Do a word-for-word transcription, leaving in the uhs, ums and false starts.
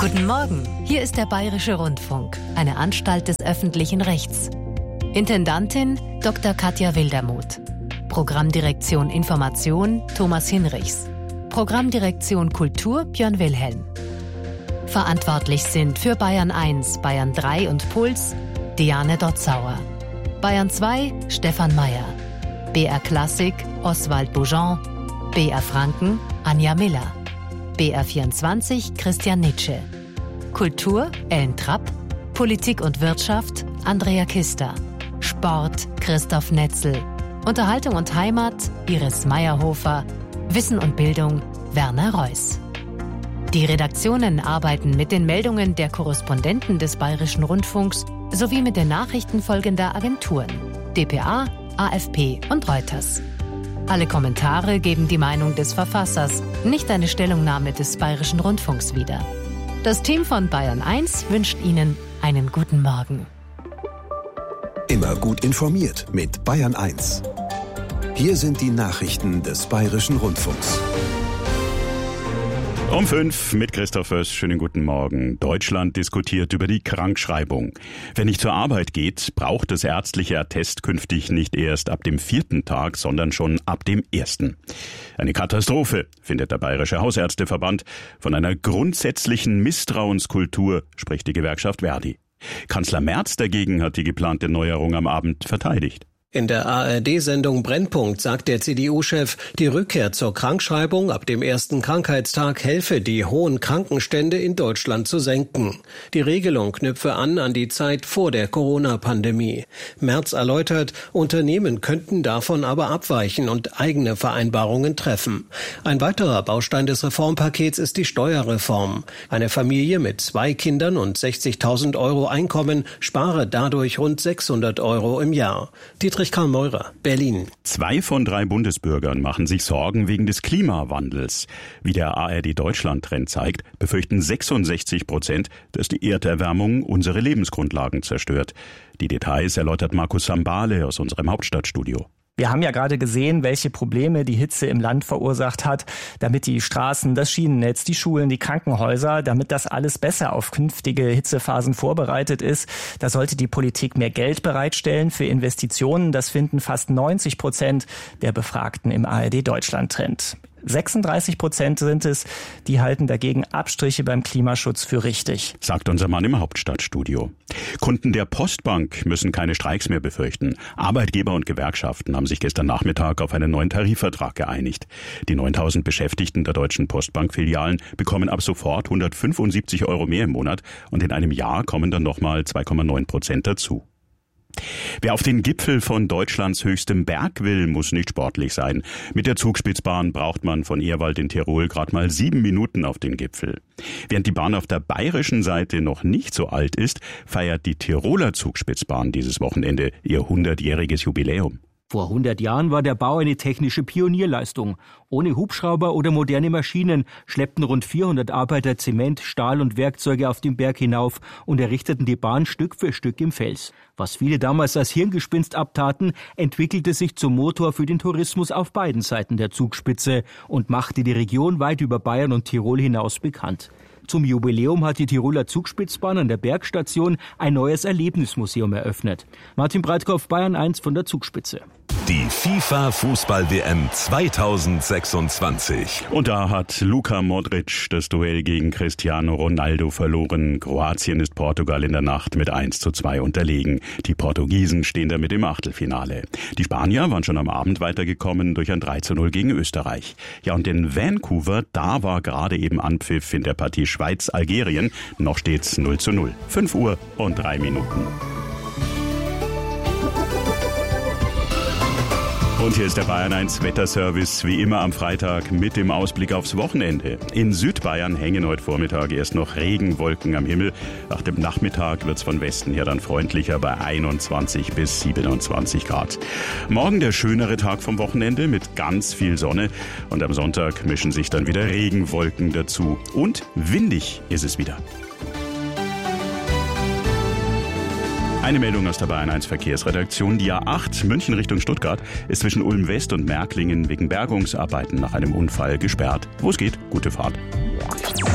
Guten Morgen, hier ist der Bayerische Rundfunk, eine Anstalt des öffentlichen Rechts. Intendantin Doktor Katja Wildermuth. Programmdirektion Information Thomas Hinrichs. Programmdirektion Kultur Björn Wilhelm. Verantwortlich sind für Bayern eins, Bayern drei und Puls Diane Dotzauer. Bayern zwei Stefan Mayer. B R Klassik Oswald Boujon. B R Franken Anja Miller. B R vierundzwanzig Christian Nitsche. Kultur Ellen Trapp. Politik und Wirtschaft Andrea Kister. Sport Christoph Netzel. Unterhaltung und Heimat Iris Meyerhofer. Wissen und Bildung Werner Reuss. Die Redaktionen arbeiten mit den Meldungen der Korrespondenten des Bayerischen Rundfunks sowie mit den Nachrichten folgender Agenturen: D P A, A F P und Reuters. Alle Kommentare geben die Meinung des Verfassers, nicht eine Stellungnahme des Bayerischen Rundfunks wieder. Das Team von Bayern eins wünscht Ihnen einen guten Morgen. Immer gut informiert mit Bayern eins. Hier sind die Nachrichten des Bayerischen Rundfunks. Um fünf mit Christoph Oess. Schönen guten Morgen. Deutschland diskutiert über die Krankschreibung. Wer nicht zur Arbeit geht, braucht das ärztliche Attest künftig nicht erst ab dem vierten Tag, sondern schon ab dem ersten. Eine Katastrophe, findet der Bayerische Hausärzteverband. Von einer grundsätzlichen Misstrauenskultur spricht die Gewerkschaft Verdi. Kanzler Merz dagegen hat die geplante Neuerung am Abend verteidigt. In der A R D-Sendung Brennpunkt sagt der C D U-Chef, die Rückkehr zur Krankschreibung ab dem ersten Krankheitstag helfe, die hohen Krankenstände in Deutschland zu senken. Die Regelung knüpfe an an die Zeit vor der Corona-Pandemie. Merz erläutert, Unternehmen könnten davon aber abweichen und eigene Vereinbarungen treffen. Ein weiterer Baustein des Reformpakets ist die Steuerreform. Eine Familie mit zwei Kindern und sechzigtausend Euro Einkommen spare dadurch rund sechshundert Euro im Jahr. Die Karl Meurer, Berlin. Zwei von drei Bundesbürgern machen sich Sorgen wegen des Klimawandels. Wie der A R D-Deutschland-Trend zeigt, befürchten sechsundsechzig Prozent, dass die Erderwärmung unsere Lebensgrundlagen zerstört. Die Details erläutert Markus Sambale aus unserem Hauptstadtstudio. Wir haben ja gerade gesehen, welche Probleme die Hitze im Land verursacht hat, damit die Straßen, das Schienennetz, die Schulen, die Krankenhäuser, damit das alles besser auf künftige Hitzephasen vorbereitet ist. Da sollte die Politik mehr Geld bereitstellen für Investitionen. Das finden fast neunzig Prozent der Befragten im A R D-Deutschland-Trend. sechsunddreißig Prozent sind es, die halten dagegen Abstriche beim Klimaschutz für richtig. Sagt unser Mann im Hauptstadtstudio. Kunden der Postbank müssen keine Streiks mehr befürchten. Arbeitgeber und Gewerkschaften haben sich gestern Nachmittag auf einen neuen Tarifvertrag geeinigt. Die neuntausend Beschäftigten der Deutschen Postbank-Filialen bekommen ab sofort hundertfünfundsiebzig Euro mehr im Monat und in einem Jahr kommen dann nochmal zwei Komma neun Prozent dazu. Wer auf den Gipfel von Deutschlands höchstem Berg will, muss nicht sportlich sein. Mit der Zugspitzbahn braucht man von Ehrwald in Tirol gerade mal sieben Minuten auf den Gipfel. Während die Bahn auf der bayerischen Seite noch nicht so alt ist, feiert die Tiroler Zugspitzbahn dieses Wochenende ihr hundertjähriges Jubiläum. Vor hundert Jahren war der Bau eine technische Pionierleistung. Ohne Hubschrauber oder moderne Maschinen schleppten rund vierhundert Arbeiter Zement, Stahl und Werkzeuge auf den Berg hinauf und errichteten die Bahn Stück für Stück im Fels. Was viele damals als Hirngespinst abtaten, entwickelte sich zum Motor für den Tourismus auf beiden Seiten der Zugspitze und machte die Region weit über Bayern und Tirol hinaus bekannt. Zum Jubiläum hat die Tiroler Zugspitzbahn an der Bergstation ein neues Erlebnismuseum eröffnet. Martin Breitkopf, Bayern eins von der Zugspitze. Die FIFA-Fußball-W M zweitausendsechsundzwanzig. Und da hat Luka Modric das Duell gegen Cristiano Ronaldo verloren. Kroatien ist Portugal in der Nacht mit eins zu zwei unterlegen. Die Portugiesen stehen damit im Achtelfinale. Die Spanier waren schon am Abend weitergekommen durch ein drei zu null gegen Österreich. Ja, und in Vancouver, da war gerade eben Anpfiff in der Partie Schweiz-Algerien. Noch steht's null zu null. fünf Uhr und drei Minuten. Und hier ist der Bayern eins Wetterservice, wie immer am Freitag mit dem Ausblick aufs Wochenende. In Südbayern hängen heute Vormittag erst noch Regenwolken am Himmel. Nach dem Nachmittag wird's von Westen her dann freundlicher bei einundzwanzig bis siebenundzwanzig Grad. Morgen der schönere Tag vom Wochenende mit ganz viel Sonne. Und am Sonntag mischen sich dann wieder Regenwolken dazu. Und windig ist es wieder. Eine Meldung aus der Bayern eins Verkehrsredaktion. Die A acht München Richtung Stuttgart ist zwischen Ulm West und Märklingen wegen Bergungsarbeiten nach einem Unfall gesperrt. Wo es geht, gute Fahrt.